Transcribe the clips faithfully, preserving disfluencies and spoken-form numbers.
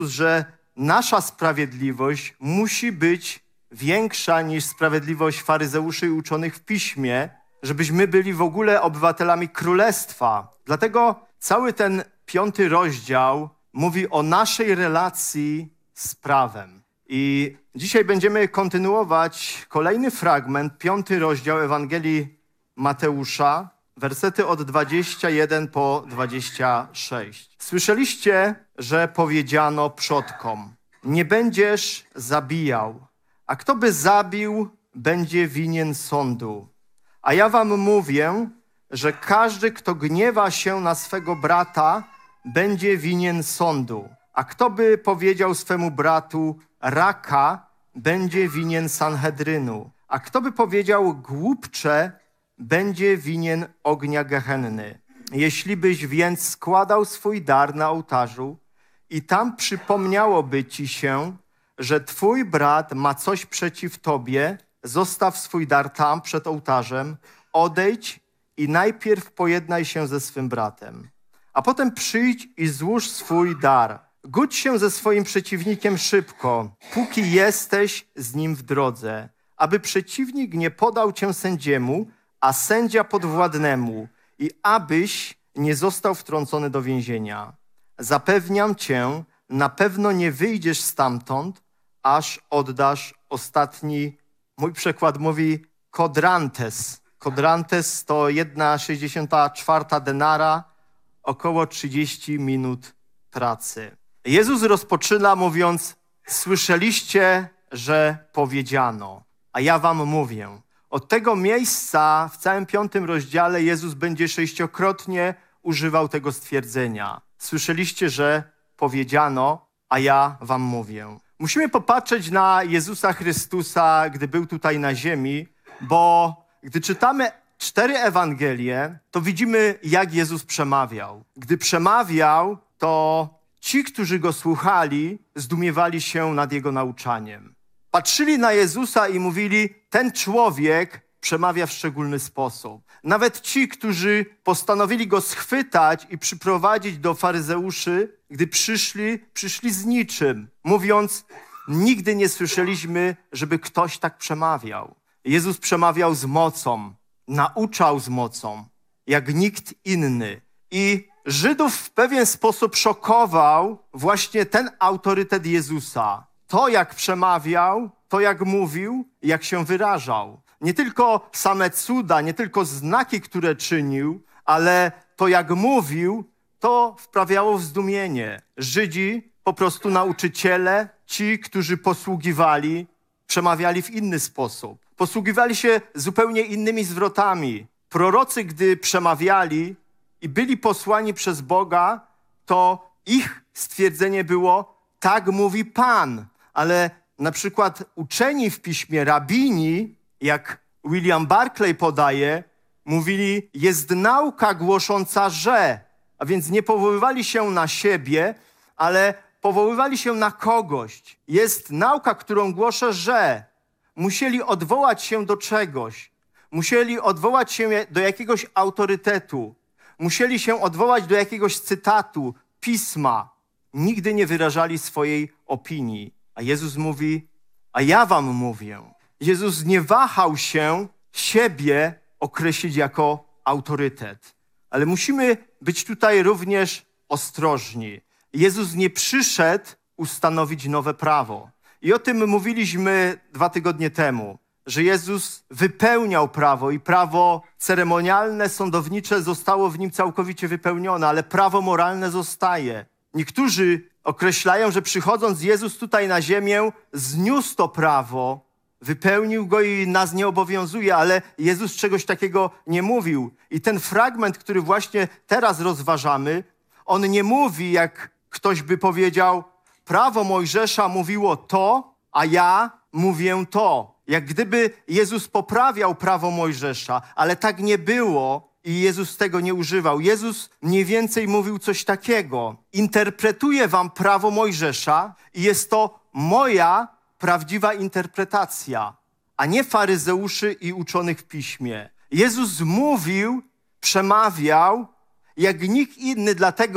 że nasza sprawiedliwość musi być większa niż sprawiedliwość faryzeuszy i uczonych w piśmie, żebyśmy byli w ogóle obywatelami królestwa. Dlatego cały ten piąty rozdział mówi o naszej relacji z prawem. I dzisiaj będziemy kontynuować kolejny fragment, piąty rozdział Ewangelii Mateusza, wersety od dwudziestego pierwszego po dwudziesty szósty. Słyszeliście, że powiedziano przodkom: nie będziesz zabijał, a kto by zabił, będzie winien sądu. A ja wam mówię, że każdy, kto gniewa się na swego brata, będzie winien sądu. A kto by powiedział swemu bratu raka, będzie winien Sanhedrynu. A kto by powiedział głupcze, będzie winien ognia gehenny. Jeśli byś więc składał swój dar na ołtarzu i tam przypomniałoby ci się, że twój brat ma coś przeciw tobie, zostaw swój dar tam przed ołtarzem, odejdź i najpierw pojednaj się ze swym bratem. A potem przyjdź i złóż swój dar. Gódź się ze swoim przeciwnikiem szybko, póki jesteś z nim w drodze, aby przeciwnik nie podał cię sędziemu, a sędzia podwładnemu, i abyś nie został wtrącony do więzienia. Zapewniam cię, na pewno nie wyjdziesz stamtąd, aż oddasz ostatni, mój przekład mówi kodrantes. Kodrantes to jedna sześćdziesiąta czwarta denara, około trzydzieści minut pracy. Jezus rozpoczyna mówiąc: słyszeliście, że powiedziano, a ja wam mówię. Od tego miejsca w całym piątym rozdziale Jezus będzie sześciokrotnie używał tego stwierdzenia. Słyszeliście, że powiedziano, a ja wam mówię. Musimy popatrzeć na Jezusa Chrystusa, gdy był tutaj na ziemi, bo gdy czytamy cztery Ewangelie, to widzimy, jak Jezus przemawiał. Gdy przemawiał, to ci, którzy go słuchali, zdumiewali się nad jego nauczaniem. Patrzyli na Jezusa i mówili: ten człowiek przemawia w szczególny sposób. Nawet ci, którzy postanowili go schwytać i przyprowadzić do faryzeuszy, gdy przyszli, przyszli z niczym, mówiąc: nigdy nie słyszeliśmy, żeby ktoś tak przemawiał. Jezus przemawiał z mocą, nauczał z mocą, jak nikt inny. I Żydów w pewien sposób szokował właśnie ten autorytet Jezusa. To, jak przemawiał, to, jak mówił, jak się wyrażał. Nie tylko same cuda, nie tylko znaki, które czynił, ale to, jak mówił, to wprawiało w zdumienie. Żydzi, po prostu nauczyciele, ci, którzy posługiwali, przemawiali w inny sposób. Posługiwali się zupełnie innymi zwrotami. Prorocy, gdy przemawiali i byli posłani przez Boga, to ich stwierdzenie było: tak mówi Pan. Ale na przykład uczeni w piśmie, rabini, jak William Barclay podaje, mówili: jest nauka głosząca, że. A więc nie powoływali się na siebie, ale powoływali się na kogoś. Jest nauka, którą głoszę, że. Musieli odwołać się do czegoś. Musieli odwołać się do jakiegoś autorytetu. Musieli się odwołać do jakiegoś cytatu, pisma. Nigdy nie wyrażali swojej opinii. A Jezus mówi: a ja wam mówię. Jezus nie wahał się siebie określić jako autorytet. Ale musimy być tutaj również ostrożni. Jezus nie przyszedł ustanowić nowe prawo. I o tym mówiliśmy dwa tygodnie temu, że Jezus wypełniał prawo i prawo ceremonialne, sądownicze zostało w nim całkowicie wypełnione, ale prawo moralne zostaje. Niektórzy określają, że przychodząc Jezus tutaj na ziemię, zniósł to prawo, wypełnił go i nas nie obowiązuje, ale Jezus czegoś takiego nie mówił. I ten fragment, który właśnie teraz rozważamy, on nie mówi, jak ktoś by powiedział: prawo Mojżesza mówiło to, a ja mówię to. Jak gdyby Jezus poprawiał prawo Mojżesza, ale tak nie było i Jezus tego nie używał. Jezus mniej więcej mówił coś takiego: interpretuję wam prawo Mojżesza i jest to moja prawdziwa interpretacja, a nie faryzeuszy i uczonych w piśmie. Jezus mówił, przemawiał jak nikt inny, dlatego,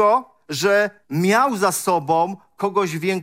że miał za sobą kogoś większego.